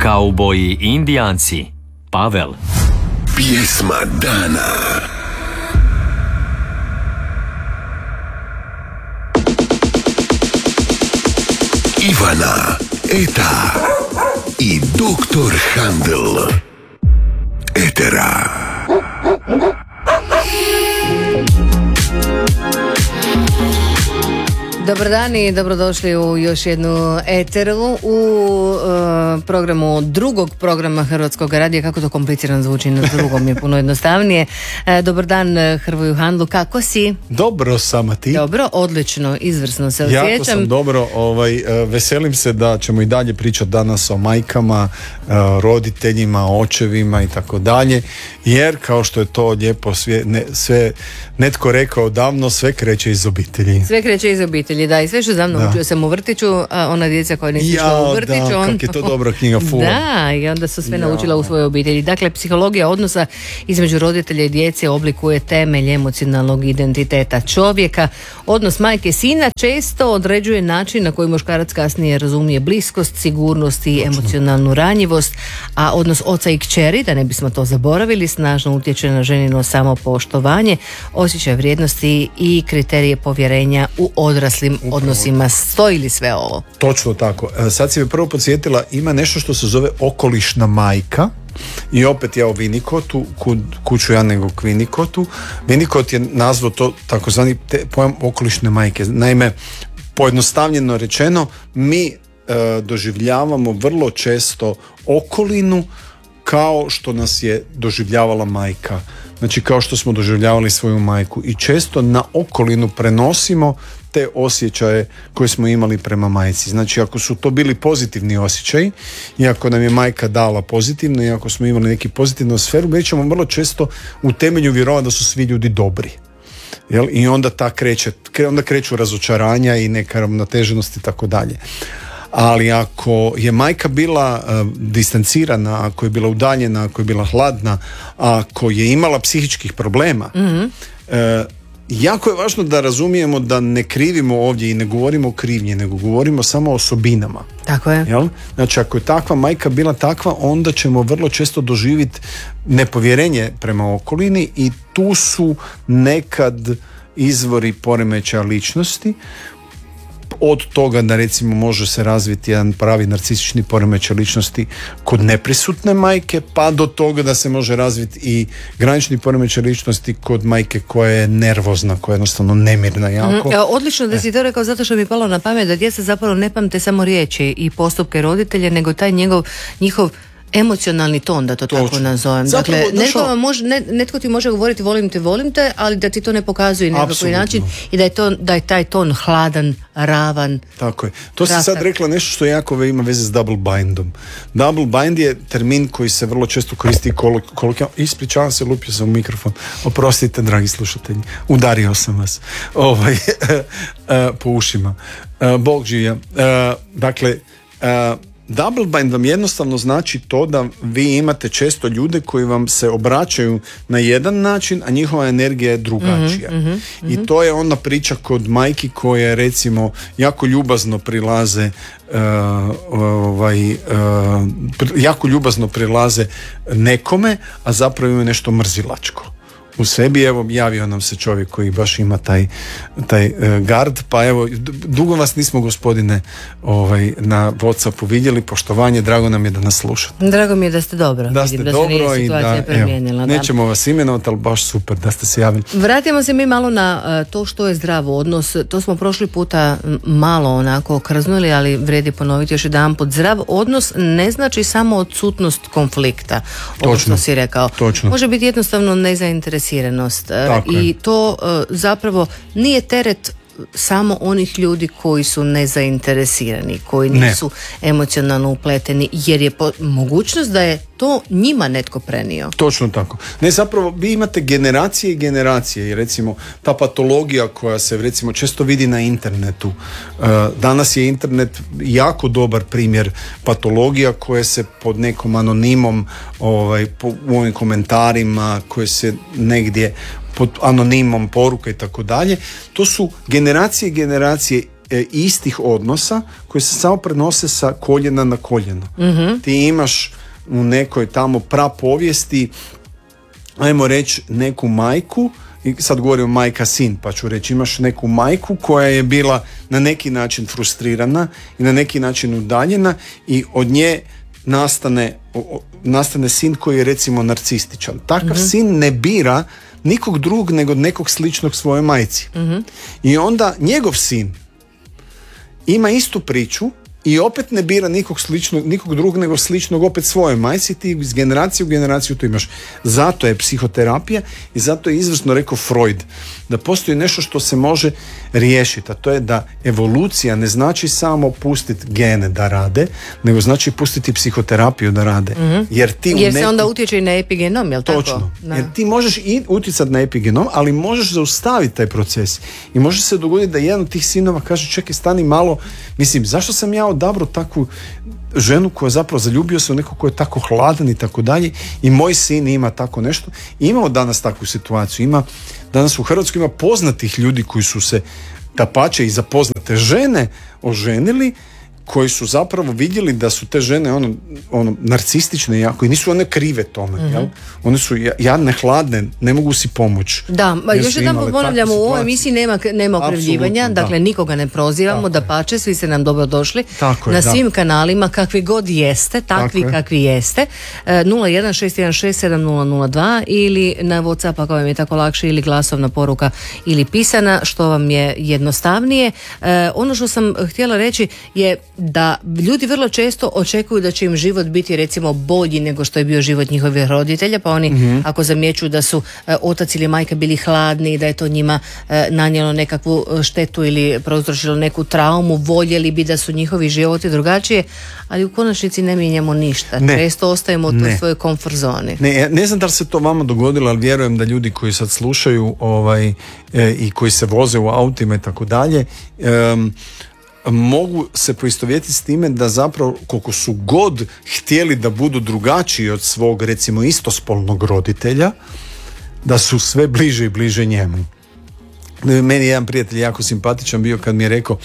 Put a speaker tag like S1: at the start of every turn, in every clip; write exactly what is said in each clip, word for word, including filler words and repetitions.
S1: Kauboji i indijanci. Pavel.
S2: Pjesma dana. Ivana, Eta i doktor Handel. Etera.
S3: Dobar dan i dobrodošli u još jednu Eteru u uh, programu drugog programa Hrvatskog radija. Kako to komplicirano zvuči, na drugom je puno jednostavnije. Uh, dobar dan Hrvoju Handlu, kako si?
S4: Dobro sam, a ti?
S3: Dobro, odlično, izvrsno se osjećam.
S4: Jako sam dobro, ovaj, veselim se da ćemo i dalje pričati danas o majkama, roditeljima, očevima i tako dalje, jer kao što je to lijepo sve, ne, sve netko rekao davno, sve kreće iz obitelji.
S3: Sve kreće iz obitelji, da, i sve što za mnom učio sam u vrtiću, a ona djeca koja nisu išla u vrtiću.
S4: Da, on... kak je to dobra knjiga, ful.
S3: Da, i onda su sve
S4: ja.
S3: naučila u svojoj obitelji. Dakle, psihologija odnosa između roditelja i djece oblikuje temelj emocionalnog identiteta čovjeka. Odnos majke i sina često određuje način na koji muškarac kasnije razumije bliskost, sigurnost i emocionalnu ranjivost, a odnos oca i kćeri, da ne bismo to zaboravili, snažno utječe na ženino samopoštovanje, osjećaj vrijednosti i kriterije povjerenja u odraslim Upravo. odnosima. Stoji li sve ovo?
S4: Točno tako. Sad si me prvo podsjetila, ima nešto što se zove okolišna majka. I opet ja o Winnicottu, kuću ja nego k Winnicottu. Winnicott je nazvao to takozvani pojam okolišne majke. Naime, pojednostavljeno rečeno, mi e, doživljavamo vrlo često okolinu kao što nas je doživljavala majka. Znači kao što smo doživljavali svoju majku. I često na okolinu prenosimo te osjećaje koje smo imali prema majci. Znači ako su to bili pozitivni osjećaji i ako nam je majka dala pozitivno i ako smo imali neki pozitivnu sferu, mi ćemo vrlo često u temelju vjerovati da su svi ljudi dobri. Jel? I onda ta kreće, onda kreću razočaranja i neka ravnoteženost i tako dalje. Ali ako je majka bila uh, distancirana, ako je bila udaljena, ako je bila hladna, ako je imala psihičkih problema, mm-hmm. uh, jako je važno da razumijemo da ne krivimo ovdje i ne govorimo o krivnji, nego govorimo samo o osobinama.
S3: Tako je.
S4: Jel? Znači ako je takva majka bila takva, onda ćemo vrlo često doživjeti nepovjerenje prema okolini i tu su nekad izvori poremećaja ličnosti. Od toga da recimo može se razviti jedan pravi narcistični poremećaj ličnosti kod neprisutne majke, pa do toga da se može razviti i granični poremećaj ličnosti kod majke koja je nervozna, koja je jednostavno nemirna jako.
S3: Mm, odlično da si to rekao, zato što mi je palo na pamet da djeca zapravo ne pamte samo riječi i postupke roditelja, nego taj njegov, njihov emocionalni ton, da to Točno. tako nazovem. Zapravo, dakle, netko, vam može, ne, netko ti može govoriti volim te, volim te, ali da ti to ne pokazuje na nekakvi način i da je, to, da je taj ton hladan, ravan.
S4: Tako je. To si sad rekla nešto što jako ima veze s double bindom. Double bind je termin koji se vrlo često koristi kolokvijalno. Ispričavam se, lupio sam u mikrofon. Oprostite, dragi slušatelji. Udario sam vas. Ovaj, po ušima. Bog živja. Dakle, double bind vam jednostavno znači to da vi imate često ljude koji vam se obraćaju na jedan način, a njihova energija je drugačija. Mm-hmm, mm-hmm. I to je onda priča kod majki koje recimo jako ljubazno prilaze uh, ovaj, uh, jako ljubazno prilaze nekome, a zapravo imaju nešto mrzilačko u sebi. Evo, javio nam se čovjek koji baš ima taj, taj uh, gard, pa evo, dugo vas nismo, gospodine, ovaj, na WhatsAppu vidjeli. Poštovanje, drago nam je da nas slušate.
S3: Drago mi je da ste dobro.
S4: Da ste
S3: Vidim,
S4: dobro
S3: da
S4: i da, evo, nećemo vas imenovati, ali baš super da ste se javili.
S3: Vratimo se mi malo na uh, to što je zdrav odnos. To smo prošli puta malo onako krznuli, ali vrijedi ponoviti još jedanput. Zdrav odnos ne znači samo odsutnost konflikta. Ovo što si rekao.
S4: Točno.
S3: Može biti jednostavno nezainteresiranost. I to uh, zapravo nije teret samo onih ljudi koji su nezainteresirani, koji nisu ne. emocionalno upleteni, jer je po- mogućnost da je to njima netko prenio.
S4: Točno tako. Ne, zapravo vi imate generacije i generacije i recimo ta patologija koja se recimo često vidi na internetu. Uh, danas je internet jako dobar primjer patologija koje se pod nekom anonimom ovaj, po, u ovim komentarima koje se negdje pod anonimom poruka i tako dalje. To su generacije i generacije e, istih odnosa koji se samo prenose sa koljena na koljeno. Mm-hmm. Ti imaš u nekoj tamo prapovijesti, ajmo reći, neku majku, i sad govorim majka-sin, pa ću reći, imaš neku majku koja je bila na neki način frustrirana i na neki način udaljena i od nje nastane, o, nastane sin koji je recimo narcističan. Takav mm-hmm. sin ne bira nikog drugog nego nekog sličnog svojoj majci. Mm-hmm. I onda njegov sin ima istu priču i opet ne bira nikog sličnog, nikog drugog nego sličnog opet svojoj majci, ti iz generacije u generaciju to imaš. Zato je psihoterapija i zato je izvrsno rekao Freud da postoji nešto što se može riješiti, a to je da evolucija ne znači samo pustiti gene da rade, nego znači pustiti psihoterapiju da rade. Mm-hmm. Jer, ti
S3: jer se
S4: neku... onda
S3: utječe i na epigenom, jel tako?
S4: Točno. Da. Jer ti možeš i utjecati na epigenom, ali možeš zaustaviti taj proces. I može se dogoditi da jedan od tih sinova kaže, čekaj, stani malo, mislim, zašto sam ja odabrao takvu ženu koja zapravo zaljubio se u nekog ko je tako hladan i tako dalje, i moj sin ima tako nešto. I imamo danas takvu situaciju. Ima, danas u Hrvatskoj ima poznatih ljudi koji su se dapače i za poznate žene oženili, koji su zapravo vidjeli da su te žene ono, ono narcistične jako i nisu one krive tome, mm-hmm. jel? One su jadne, hladne, ne mogu si pomoći.
S3: Da, još jedan ponavljamo, u ovoj emisiji nema, nema okrivljivanja, dakle nikoga ne prozivamo, da pače, svi ste nam dobro došli
S4: Tako
S3: na
S4: je,
S3: svim
S4: da.
S3: kanalima, kakvi god jeste, takvi Tako kakvi je. jeste, nula jedan šest jedan šest sedam nula nula dva ili na WhatsApp ako vam je tako lakše, ili glasovna poruka ili pisana, što vam je jednostavnije. E, ono što sam htjela reći je da ljudi vrlo često očekuju da će im život biti recimo bolji nego što je bio život njihovih roditelja, pa oni mm-hmm. ako zamjećuju da su e, otac ili majka bili hladni i da je to njima e, nanijelo nekakvu štetu ili prouzročilo neku traumu, voljeli bi da su njihovi životi drugačije, ali u konačnici ne mijenjamo ništa. Ne. Često ostajemo u toj svojoj komfort zoni.
S4: Ne, ne znam da li se to vama dogodilo, ali vjerujem da ljudi koji sad slušaju ovaj, e, i koji se voze u autima i tako dalje, um, mogu se poistovjetiti s time da zapravo koliko su god htjeli da budu drugačiji od svog recimo istospolnog roditelja, da su sve bliže i bliže njemu. Meni je jedan prijatelj jako simpatičan bio kad mi je rekao,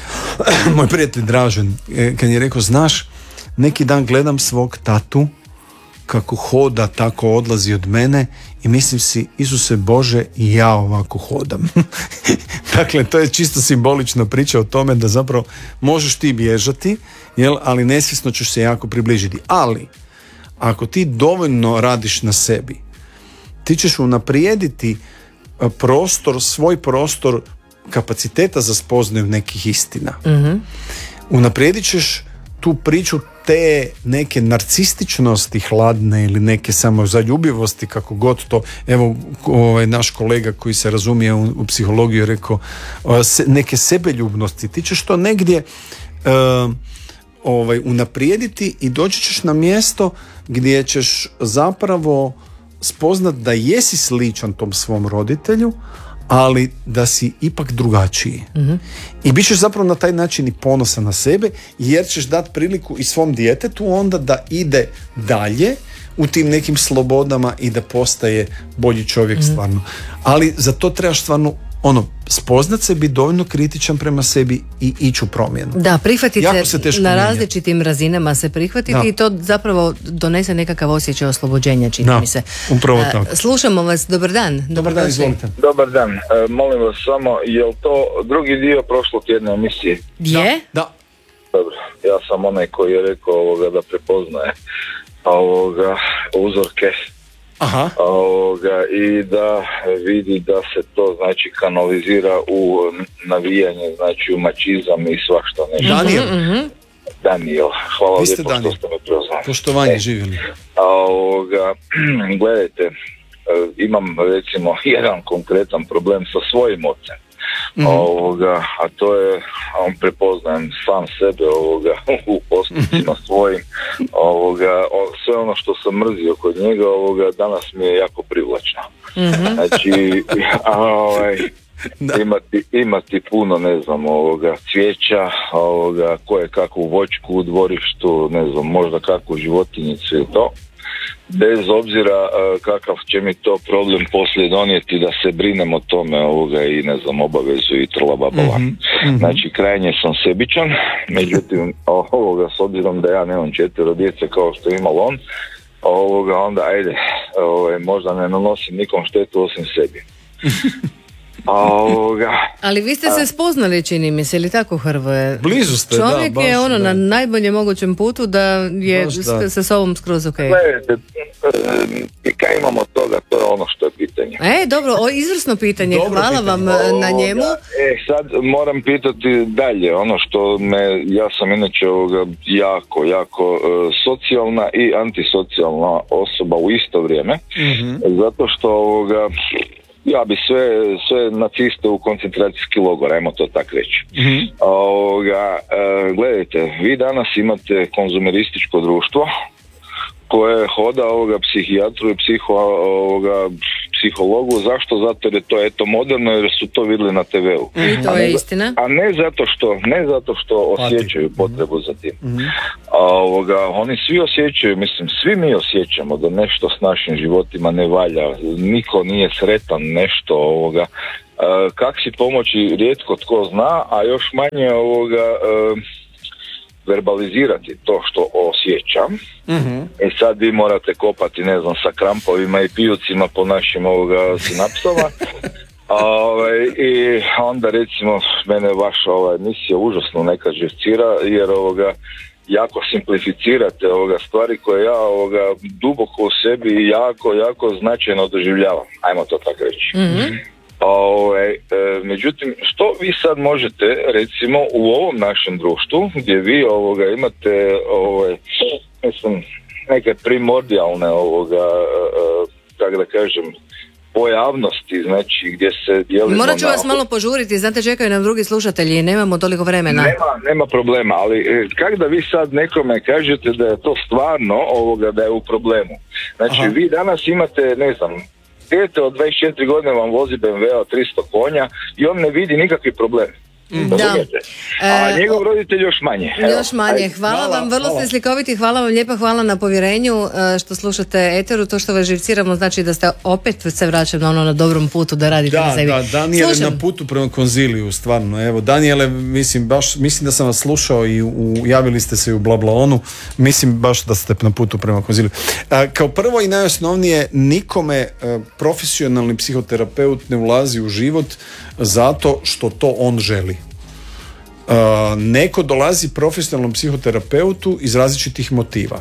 S4: moj prijatelj Dražen, kad mi je rekao, znaš, neki dan gledam svog tatu kako hoda, tako odlazi od mene i mislim si, Isuse Bože, i ja ovako hodam. Dakle, to je čisto simbolična priča o tome da zapravo možeš ti bježati, jel, ali nesvjesno ćeš se jako približiti. Ali, ako ti dovoljno radiš na sebi, ti ćeš unaprijediti prostor, svoj prostor kapaciteta za spoznaju nekih istina. Mm-hmm. Unaprijedit ćeš tu priču te neke narcističnosti hladne ili neke samozaljubivosti, kako god to, evo ovaj naš kolega koji se razumije u, u psihologiju je rekao, se, neke sebeljubnosti, ti ćeš to negdje uh, ovaj, unaprijediti i doći ćeš na mjesto gdje ćeš zapravo spoznat da jesi sličan tom svom roditelju, ali da si ipak drugačiji. Mm-hmm. I bit ćeš zapravo na taj način i ponosan na sebe, jer ćeš dati priliku i svom djetetu onda da ide dalje u tim nekim slobodama i da postaje bolji čovjek mm-hmm. stvarno. Ali za to trebaš stvarno ono, spoznat se, biti dovoljno kritičan prema sebi i ići u promjenu.
S3: Da, prihvatiti se na
S4: mijenja.
S3: različitim razinama se prihvatiti da. I to zapravo donese nekakav osjećaj oslobođenja, čini
S4: da,
S3: mi se.
S4: Upravo tako.
S3: Slušamo vas, dobar dan.
S4: Dobar, dobar dan, izvolite.
S5: Dobar dan, e, molim vas samo, je li to drugi dio prošlog tjedne emisije?
S3: Je?
S4: Da.
S5: Dobro, ja sam onaj koji je rekao ovoga da prepoznaje ovoga uzorke.
S4: Aha.
S5: Ovoga, i da vidi da se to znači kanalizira u navijanje, znači u mačizam i svašta nešto.
S4: Daniel.
S5: Mm-hmm. Daniel, hvala
S4: Vi ste
S5: lijepo
S4: Daniel.
S5: što ste me prepoznali.
S4: Poštovanje,
S5: e,
S4: živjeli.
S5: Ovoga, gledajte, imam recimo jedan konkretan problem sa svojim ocem. Mm-hmm. Ovoga, a to je, on prepoznajem sam sebe ovoga, u postupcima svojim, ovoga, sve ono što sam mrzio kod njega ovoga, danas mi je jako privlačno. Mm-hmm. Znači, a, ovaj, imati, imati puno, ne znam, ovoga, cvijeća, ovoga, koje kakvu voćku u dvorištu, ne znam, možda kakvu životinjicu i to. bez obzira uh, kakav će mi to problem poslije donijeti da se brinem o tome ovoga i ne znam obavezu i trlababala. Mm-hmm. Znači krajnje sam sebičan, međutim ovoga s obzirom da ja nemam četvero djece kao što je imao on, ovoga onda ajde, ovaj, možda ne nanosim nikom štetu osim sebi. Ovoga.
S3: Ali vi ste se spoznali, čini mi se, ili tako, Hrvoje?
S4: Blizu ste,
S3: Čovjek
S4: da, baš,
S3: je ono
S4: da.
S3: na najboljem mogućem putu da je
S4: Baš, da.
S3: sa sobom skroz ok.
S5: Gledajte, i kaj imamo od toga, to je ono što je pitanje.
S3: E, dobro, o, izvrsno pitanje,
S4: Dobro
S3: hvala
S4: pitanje.
S3: vam na njemu.
S5: E, sad moram pitati dalje, ono što me, ja sam inače ovoga jako, jako uh, socijalna i antisocijalna osoba u isto vrijeme, mm-hmm. zato što ovoga, ja bi sve, sve naciste u koncentracijski logor, ajmo to tak reći. Mm-hmm. Ovoga, uh, gledajte, vi danas imate konzumerističko društvo koje hoda ovoga psihijatru i psiho, ovoga, psihologu. Zašto? Zato jer je to eto moderno, jer su to vidjeli na te veu.
S3: I to je istina.
S5: A ne zato što, ne zato što osjećaju potrebu za tim.
S4: Mm-hmm.
S5: A ovoga, oni svi osjećaju, mislim, svi mi osjećamo da nešto s našim životima ne valja. Niko nije sretan nešto ovoga. E, kak si pomoći, rijetko tko zna, a još manje ovoga... E, verbalizirati to što osjećam. Mm-hmm. I sad vi morate kopati, ne znam, sa krampovima i pijucima po našim ovoga sinapsova. Ove, i onda recimo mene vaša ova emisija užasno neka živcira, jer ovoga jako simplificirate ovoga stvari koje ja ovoga duboko u sebi jako, jako značajno doživljavam. Ajmo to tako reći. Mm-hmm. Ove, e, međutim, što vi sad možete recimo u ovom našem društvu gdje vi ovoga imate ove, mislim, neke primordijalne ovoga, e, kako da kažem, pojavnosti, znači gdje se dijelimo...
S3: Morat ću
S5: na...
S3: vas malo požuriti, znate, čekaju nam drugi slušatelji i nemamo toliko vremena.
S5: Nema, nema problema, ali e, kako da vi sad nekome kažete da je to stvarno ovoga, da je u problemu? Znači, aha, vi danas imate, ne znam, dijete od dvadeset četiri godine vam vozi be em ve od tristo konja i on ne vidi nikakvi problem.
S3: Da.
S5: A njegov roditelj još manje.
S3: Još manje. Hvala, hvala vam, vrlo hvala. Ste slikoviti, hvala vam lijepa, hvala na povjerenju što slušate Eteru, to što vas živciramo znači da ste opet se vraćam na ono na dobrom putu da radite
S4: da,
S3: na sebi.
S4: Da, Daniel je na putu prema konziliju, stvarno. Evo, Daniele, mislim, baš, mislim da sam vas slušao i u, javili ste se i u Blablaonu, mislim baš da ste na putu prema konziliju. A, kao prvo i najosnovnije, nikome a, profesionalni psihoterapeut ne ulazi u život zato što to on želi. Uh, neko dolazi profesionalnom psihoterapeutu iz različitih motiva.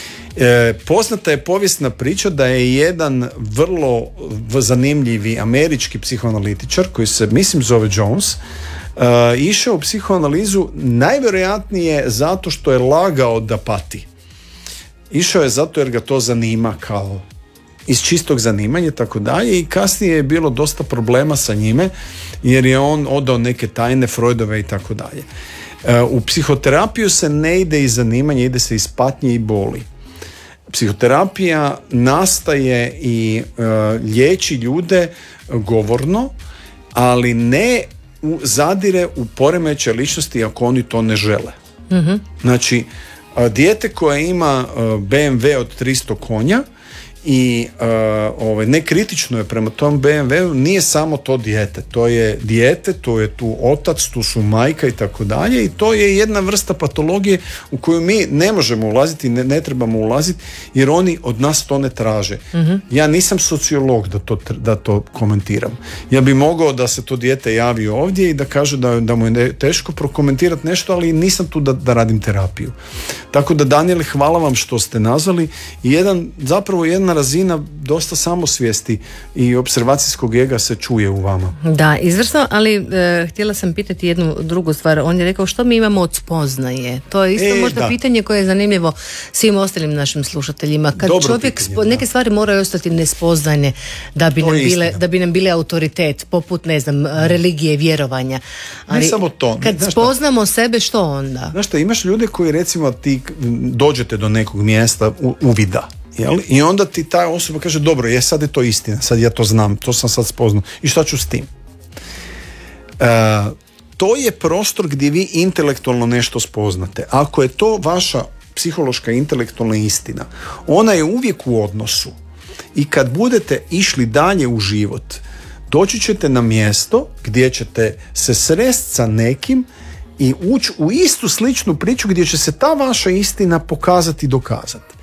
S4: E, poznata je povijesna priča da je jedan vrlo zanimljivi američki psihoanalitičar koji se, mislim, zove Jones, uh, išao u psihoanalizu najvjerojatnije zato što je lagao da pati. Išao je zato jer ga to zanima kao iz čistog zanimanja, tako dalje, i kasnije je bilo dosta problema sa njime jer je on odao neke tajne Freudove i tako dalje. U psihoterapiju se ne ide iz zanimanja, ide se iz patnje i boli. Psihoterapija nastaje i uh, liječi ljude govorno, ali ne u, zadire u poremećaj ličnosti ako oni to ne žele. Mm-hmm. Znači, uh, dijete koje ima uh, be em ve od tristo konja i uh, ovaj, nekritično je prema tom be em ve-u, nije samo to dijete, to je dijete, to je tu otac, tu su majka i tako dalje, i to je jedna vrsta patologije u koju mi ne možemo ulaziti, ne, ne trebamo ulaziti jer oni od nas to ne traže. Mm-hmm. Ja nisam sociolog da to, da to komentiram. Ja bi mogao da se to dijete javi ovdje i da kaže da, da mu je teško prokomentirati nešto, ali nisam tu da, da radim terapiju. Tako da, Daniel, hvala vam što ste nazvali i jedan, zapravo jedna razina dosta samosvijesti i observacijskog ega se čuje u vama.
S3: Da, izvrsno, ali e, htjela sam pitati jednu drugu stvar. On je rekao što mi imamo od spoznaje. To je isto e, možda da. pitanje koje je zanimljivo svim ostalim našim slušateljima. Kad Dobro čovjek, pitanje, spo, neke stvari moraju ostati nespoznajne da bi, nam bile, da bi nam bile autoritet, poput, ne znam, religije, vjerovanja. Ali
S4: ne samo to.
S3: Kad
S4: Znaš
S3: spoznamo šta? sebe, što onda?
S4: Znaš šta, imaš ljude koji, recimo, ti dođete do nekog mjesta u, uvida. Jel? I onda ti ta osoba kaže, dobro, je, sad je to istina, sad ja to znam, to sam sad spoznao. I šta ću s tim? E, to je prostor gdje vi intelektualno nešto spoznate. Ako je to vaša psihološka i intelektualna istina. Ona je uvijek u odnosu. I kad budete išli dalje u život, doći ćete na mjesto gdje ćete se sresti sa nekim i ući u istu sličnu priču gdje će se ta vaša istina pokazati i dokazati.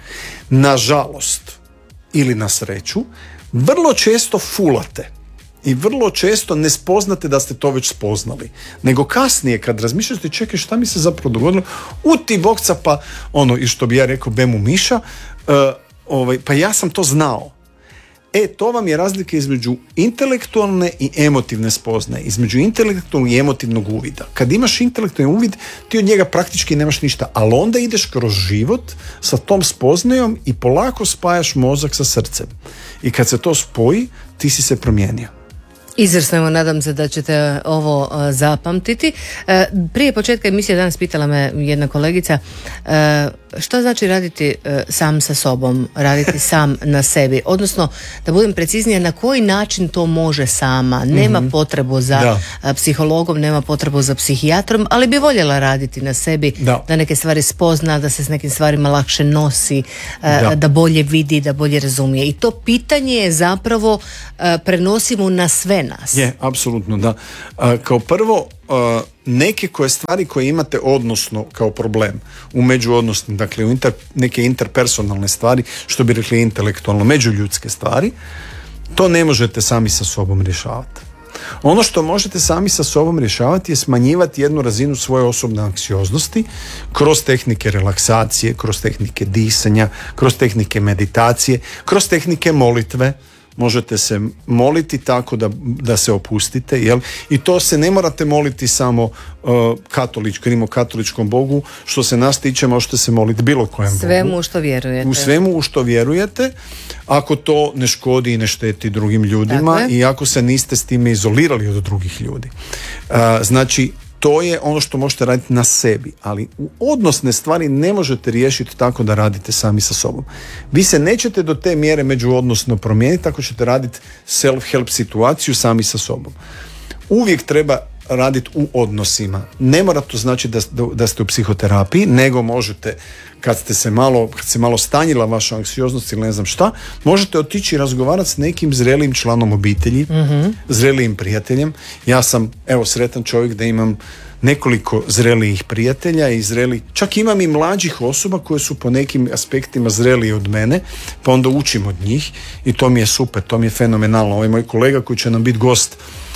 S4: Nažalost, ili na sreću, vrlo često fulate i vrlo često ne spoznate da ste to već spoznali. Nego kasnije kad razmišljate, čekaj, šta mi se zapravo dogodilo, u ti bokca, pa ono, i što bi ja rekao, bemu miša, uh, ovaj, pa ja sam to znao. E, to vam je razlika između intelektualne i emotivne spoznaje, između intelektualnog i emotivnog uvida. Kad imaš intelektualni uvid, ti od njega praktički nemaš ništa, ali onda ideš kroz život sa tom spoznajom i polako spajaš mozak sa srcem. I kad se to spoji, ti si se promijenio.
S3: Izvrsno, evo, nadam se da ćete ovo uh, zapamtiti. Uh, prije početka emisije danas pitala me jedna kolegica uh, što znači raditi uh, sam sa sobom, raditi sam na sebi, odnosno da budem preciznija, na koji način to može sama. Nema mm-hmm. potrebu za da. uh, psihologom, nema potrebu za psihijatrom, ali bi voljela raditi na sebi, da, da neke stvari spozna, da se s nekim stvarima lakše nosi, uh, da. da bolje vidi, da bolje razumije. I to pitanje je zapravo uh, prenosimo na sve nas.
S4: Je, apsolutno, da. A, kao prvo, a, neke koje stvari koje imate odnosno kao problem u međuodnosnim, dakle u inter, neke interpersonalne stvari, što bi rekli intelektualno, međuljudske stvari, to ne možete sami sa sobom rješavati. Ono što možete sami sa sobom rješavati je smanjivati jednu razinu svoje osobne anksioznosti kroz tehnike relaksacije, kroz tehnike disanja, kroz tehnike meditacije, kroz tehnike molitve. Možete se moliti tako da, da se opustite, jel? I to se ne morate moliti samo uh, katoličkom, rimokatoličkom Bogu, što se nas tiče možete se moliti bilo kojem Bogu.
S3: Svemu u što vjerujete.
S4: U svemu u što vjerujete, ako to ne škodi i ne šteti drugim ljudima, dakle, i ako se niste s time izolirali od drugih ljudi. Uh, znači, to je ono što možete raditi na sebi, ali u odnosne stvari ne možete riješiti tako da radite sami sa sobom. Vi se nećete do te mjere međuodnosno promijeniti ako ćete raditi self-help situaciju sami sa sobom. Uvijek treba raditi u odnosima. Ne mora to znači da, da ste u psihoterapiji, nego možete, kad ste se malo, kad se malo stanjila vaša anksioznost ili ne znam šta, možete otići i razgovarati s nekim zrelijim članom obitelji, mm-hmm. zrelijim prijateljem. Ja sam, evo, sretan čovjek da imam nekoliko zrelijih prijatelja i zreli, čak imam i mlađih osoba koje su po nekim aspektima zrelije od mene, pa onda učim od njih i to mi je super, to mi je fenomenalno. Ovaj moj kolega koji će nam biti gost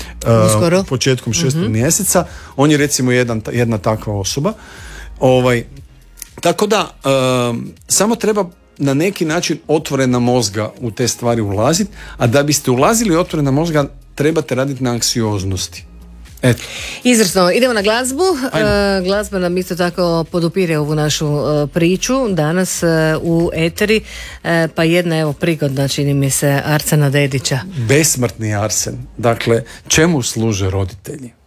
S4: uh, početkom šestog mm-hmm. mjeseca, on je recimo jedan, jedna takva osoba. Ovaj, tako da uh, samo treba na neki način otvorena mozga u te stvari ulaziti, a da biste ulazili otvorena mozga trebate raditi na anksioznosti. Eto.
S3: Izvrsno, idemo na glazbu. Uh, glazba nam isto tako podupire ovu našu uh, priču danas uh, u eteri, uh, pa jedna evo prigodna, čini mi se, Arsena Dedića.
S4: Besmrtni Arsen. Dakle, čemu služe roditelji?